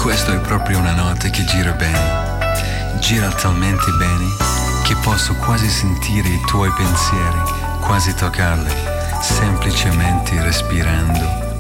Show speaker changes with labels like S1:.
S1: Questo è proprio una notte che gira bene, gira talmente bene che posso quasi sentire i tuoi pensieri, quasi toccarli, semplicemente respirando.